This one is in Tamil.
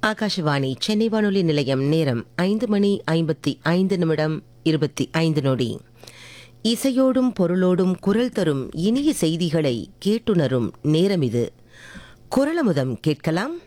ஆகாஷவாணி சென்னை வானொலி நிலையம். நேரம் 5:55 இசையோடும் பொருளோடும் குரல் தரும் இனிய செய்திகளை கேட்டுணரும் நேரம் இது. குரலமுதம் கேட்கலாம்.